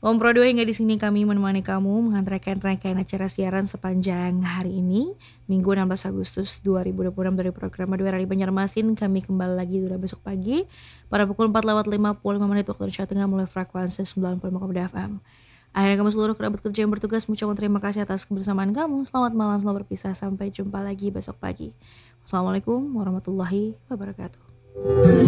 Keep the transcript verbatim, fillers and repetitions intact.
Om Pro dua hingga di sini kami menemani kamu mengantarkan rangkaian acara siaran sepanjang hari ini, Minggu enam belas Agustus dua ribu dua puluh enam dari program Madura Radio Banjarmasin. Kami kembali lagi udah besok pagi pada pukul empat lewat lima puluh lima menit waktu Indonesia Tengah mulai frekuensi sembilan puluh lima koma dua F M. Akhirnya kamu seluruh kerabat kerja yang bertugas mengucapkan terima kasih atas kebersamaan kamu. Selamat malam, selamat berpisah, sampai jumpa lagi besok pagi. Wassalamualaikum warahmatullahi wabarakatuh.